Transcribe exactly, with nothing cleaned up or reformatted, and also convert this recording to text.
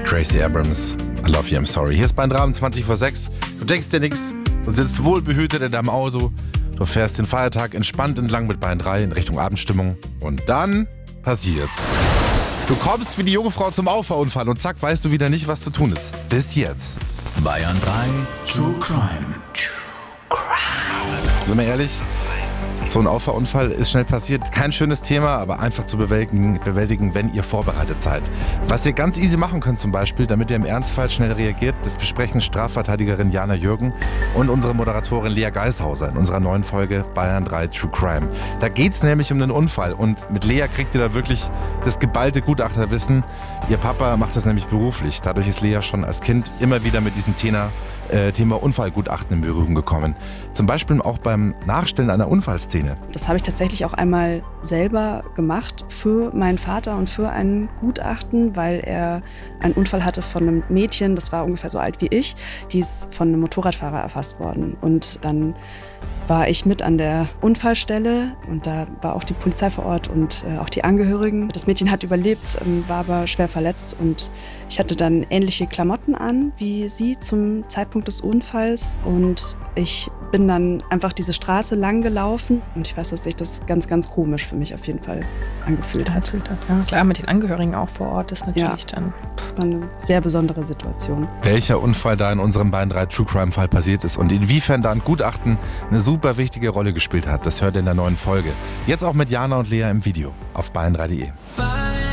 Tracy Abrams, I love you, I'm sorry. Hier ist Bayern drei um zwanzig vor sechs. Du denkst dir nichts, du sitzt wohlbehütet in deinem Auto, du fährst den Feiertag entspannt entlang mit Bayern drei in Richtung Abendstimmung und dann passiert's. Du kommst wie die junge Frau zum Auffahrunfall und zack, weißt du wieder nicht, was zu tun ist. Bis jetzt. Bayern drei True Crime. True Crime. Sind wir ehrlich? So ein Auffahrunfall ist schnell passiert. Kein schönes Thema, aber einfach zu bewältigen, bewältigen, wenn ihr vorbereitet seid. Was ihr ganz easy machen könnt zum Beispiel, damit ihr im Ernstfall schnell reagiert, das besprechen Strafverteidigerin Jana Jürgen und unsere Moderatorin Lea Geishauser in unserer neuen Folge Bayern drei True Crime. Da geht's nämlich um einen Unfall und mit Lea kriegt ihr da wirklich das geballte Gutachterwissen. Ihr Papa macht das nämlich beruflich. Dadurch ist Lea schon als Kind immer wieder mit diesem Thema Äh, Thema Unfallgutachten in Berührung gekommen. Zum Beispiel auch beim Nachstellen einer Unfallszene. Das habe ich tatsächlich auch einmal selber gemacht für meinen Vater und für ein Gutachten, weil er einen Unfall hatte von einem Mädchen, das war ungefähr so alt wie ich, die ist von einem Motorradfahrer erfasst worden. Und dann war ich mit an der Unfallstelle und da war auch die Polizei vor Ort und äh, auch die Angehörigen. Das Mädchen hat überlebt, ähm, war aber schwer verletzt und ich hatte dann ähnliche Klamotten an wie sie zum Zeitpunkt des Unfalls und ich bin dann einfach diese Straße lang gelaufen und ich weiß, dass sich das ganz, ganz komisch für mich auf jeden Fall angefühlt hat. Ja, klar, mit den Angehörigen auch vor Ort ist natürlich ja, dann war eine sehr besondere Situation. Welcher Unfall da in unserem Bayern drei True Crime Fall passiert ist und inwiefern da ein Gutachten eine super wichtige Rolle gespielt hat, das hört ihr in der neuen Folge. Jetzt auch mit Jana und Lea im Video auf bayern drei punkt de.